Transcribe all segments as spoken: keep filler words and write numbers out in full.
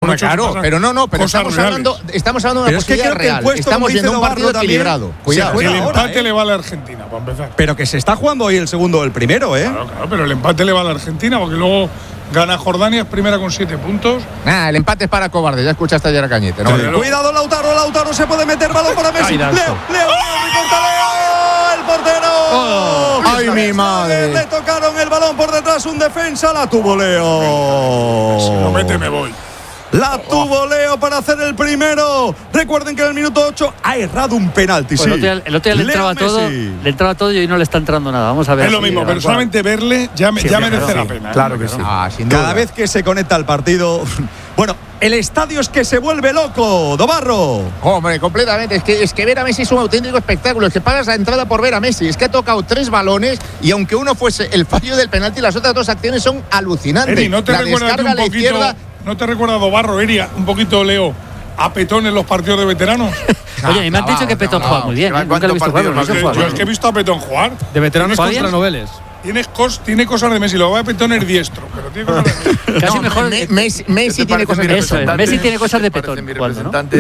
por ocho. Claro, pero no, no, pero estamos hablando, estamos hablando de una posibilidad real. Puesto, estamos viendo un partido equilibrado. Cuidado. El empate ahora, ¿eh? le vale a Argentina, para empezar. Pero que se está jugando hoy el segundo o el primero, ¿eh? Claro, claro, pero el empate le vale a Argentina, porque luego gana Jordania, es primera con siete puntos. Nah, el empate es para cobarde, ya escuchaste ayer a Cañete. ¿No? Sí. Cuidado, Lautaro, Lautaro se puede meter, balón para Messi. Leo, Leo, Leo, el portero. Oh, ¡ay, mi madre! Le tocaron el balón por detrás, un defensa, la tuvo Leo. Si lo mete, me voy. La tuvo Leo para hacer el primero. Recuerden que en el minuto ocho ha errado un penalti. Pues sí. El otro día, el otro día le entraba todo, le entraba todo y hoy no le está entrando nada. Vamos a ver. Es lo mismo, pero solamente verle ya, sí, ya sí, merece claro, la sí. pena. Claro que sí. Ah, sin duda. Cada vez que se conecta al partido. Bueno, el estadio es que se vuelve loco, Dobarro. Hombre, completamente. Es que, es que ver a Messi es un auténtico espectáculo. Es que pagas la entrada por ver a Messi. Es que ha tocado tres balones y aunque uno fuese el fallo del penalti, las otras dos acciones son alucinantes. Eri, ¿no te la recuerda descarga un a la poquito, izquierda. ¿no te recuerda Dobarro, Eria, un poquito, Leo, a Petón en los partidos de veteranos? Oye, a mí me han dicho que Petón juega muy bien. ¿eh? Nunca lo he visto jugar, pero no sé Yo, jugar. yo es que he visto a Petón jugar. De veteranos ¿Juega contra bien? noveles. Tienes cos, tiene cosas de Messi, lo va a Petón es diestro, pero tiene cosas de Messi. Casi No, mejor. Me- Messi, Messi tiene cosas de Eso es, Messi tiene cosas de Petón. Mi jugando, ¿no? representante.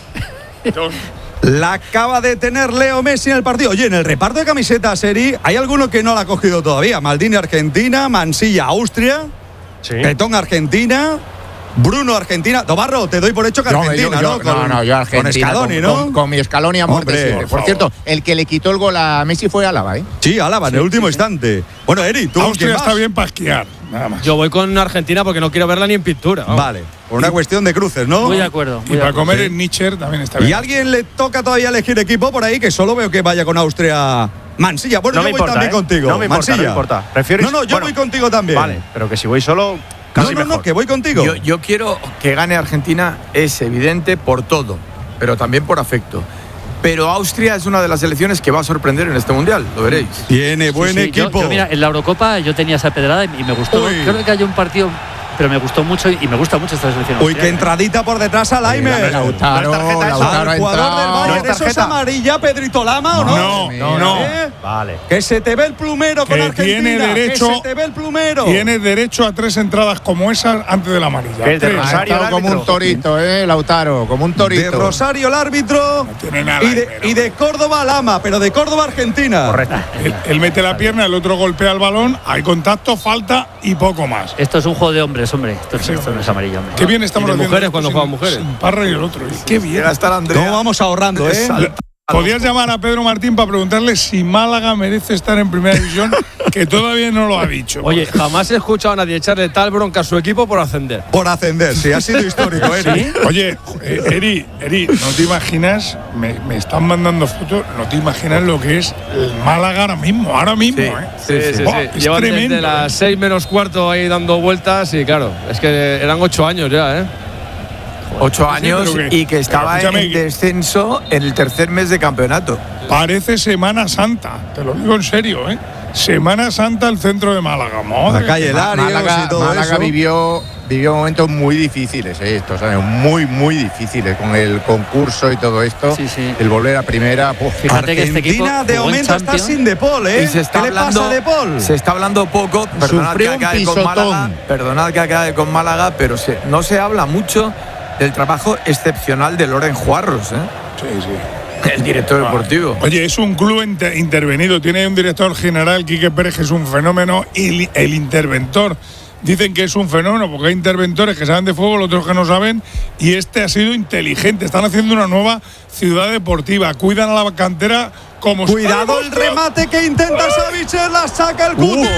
La acaba de tener Leo Messi en el partido. Oye, en el reparto de camisetas, Eri, hay alguno que no la ha cogido todavía. Maldini, Argentina. Mansilla, Austria. Sí. Petón, Argentina. Bruno, Argentina. Dobarro, te doy por hecho que No, Argentina, yo- ¿no? yo- no, no, yo Argentina. Con Scaloni, con, ¿no? Con, con mi Scaloni a muerte Hombre, siempre. por Por, favor. cierto, el que le quitó el gol a Messi fue Álava, ¿eh? Sí, Álava, en el último instante. Bueno, Eri, ¿tú con quién Austria vas? está bien para esquiar, nada más. Yo voy con Argentina porque no quiero verla ni en pintura. vamos. Vale, por una cuestión de cruces, ¿no? Muy de acuerdo. Y Muy de para acuerdo. comer en Nietzsche también está bien. ¿Y a alguien le toca todavía elegir equipo por ahí? Que solo veo que vaya con Austria. Mansilla, bueno, No yo me voy importa, también ¿eh? contigo. No me importa, Mansilla. no me importa. ¿Prefieres? No, no, yo Bueno, voy contigo también. Vale, pero que si voy solo, No, casi no, no, mejor. que voy contigo. Yo, yo quiero que gane Argentina, es evidente por todo, pero también por afecto. Pero Austria es una de las selecciones que va a sorprender en este mundial, lo veréis. Tiene buen Sí, sí, yo- equipo. Yo, mira, en la Eurocopa yo tenía esa pedrada y y me gustó. Uy. Creo que hay un partido, pero me gustó mucho y y me gusta mucho esta selección. Uy, qué entradita por detrás a Laimer. Lautaro, No es tarjeta eso. Lautaro Al ha jugador del entrado. Bayern, No es ¿eso es tarjeta. amarilla, Pedrito Lama o no? No, no, no. ¿Eh? Vale. Que se te ve el plumero con Que Argentina. tiene derecho- que se te ve el plumero. Tienes derecho a tres entradas como esas antes de la amarilla. ¿Qué es de Tres. Ha Rosario? estado el como un árbitro. torito, ¿eh, Lautaro? Como un torito. De Rosario el árbitro. No tiene nada, y, de, pero- y de Córdoba Lama, pero de Córdoba Argentina. Correcto. Él, él mete la pierna, el otro golpea el balón, hay contacto, falta y poco más. Esto es un juego de hombres, hombre. Esto, Sí, esto no es amarillo, hombre. Qué bien estamos Y de haciendo mujeres esto cuando sin- juegan mujeres. sin Parra y el otro. Y qué bien. Llega a estar Andrea. ¿Cómo vamos ahorrando, eh? Sal- Podías llamar a Pedro Martín para preguntarle si Málaga merece estar en primera división, que todavía no lo ha dicho. Oye, jamás he escuchado a nadie echarle tal bronca a su equipo por ascender. Por ascender, sí, ha sido histórico, Eri. Oye, eh, Eri, Eri, no te imaginas, me, me están mandando fotos, no te imaginas lo que es el Málaga ahora mismo, ahora mismo, Sí, ¿eh? Sí, sí, sí. Buah, es Llevan tremendo, desde las seis menos cuarto ahí dando vueltas y claro, es que eran ocho años ya, ¿eh? Ocho años pero que- y que estaba pero escúchame en que- descenso en el tercer mes de campeonato. Parece Semana Santa, te lo digo en serio, ¿eh? Semana Santa, el centro de Málaga. Madre La calle mía. Larios Málaga, y todo Málaga eso. vivió, vivió momentos muy difíciles, eh, estos años, muy, muy difíciles con el concurso y todo esto. Sí, sí. El volver a primera. Puf. Fíjate que este equipo Argentina de jugó en momento está Champions. sin De Paul, ¿eh? Y se está ¿Qué le hablando, pasa a De Paul? se está hablando poco, perdonad Sufrió que un acabe con pisotón. Málaga, perdonad que acabe con Málaga, pero se- no se habla mucho del trabajo excepcional de Loren Juarros, ¿eh? Sí, sí. el director deportivo. Oye, es un club inter- intervenido, tiene un director general, Quique Pérez, que es un fenómeno, y li- el interventor dicen que es un fenómeno, porque hay interventores que saben de fútbol, otros que no saben, y este ha sido inteligente. Están haciendo una nueva ciudad deportiva, cuidan a la cantera como... Cuidado ¡Ay, el remate que intenta Savicher, la saca el Cuti.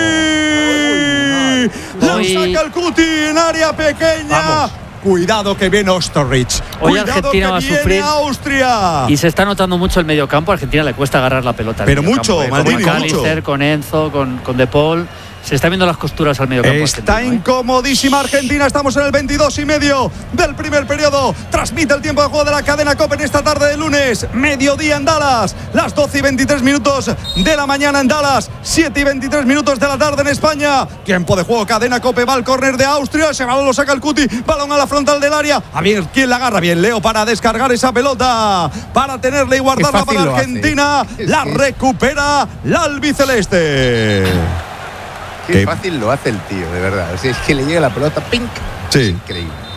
La Hoy- saca el Cuti en área pequeña. Vamos. Cuidado que viene Osterrich. Hoy Cuidado Argentina que va a viene sufrir. Austria. Y se está notando mucho el mediocampo. A Argentina le cuesta agarrar la pelota. al Pero mediocampo, mucho, eh, Maldini, con McAllister, mucho. con Enzo, con, con De Paul. Se está viendo las costuras al mediocampo. Está argentino, ¿eh? incomodísima Argentina. Estamos en el veintidós y medio del primer periodo. Transmite el tiempo de juego de la cadena COPE en esta tarde de lunes. Mediodía en Dallas. Las doce y veintitrés minutos de la mañana en Dallas. siete y veintitrés minutos de la tarde en España. Tiempo de juego. Cadena COPE. Va al córner de Austria. Ese balón lo saca el Cuti. Balón a la frontal del área. A ver quién la agarra bien. Leo para descargar esa pelota. Para tenerla y guardarla fácil para lo hace. Argentina. Es La que- recupera la albiceleste. Qué Qué- fácil lo hace el tío, de verdad. O sea, es que le llega la pelota, pink. Sí. Increíble.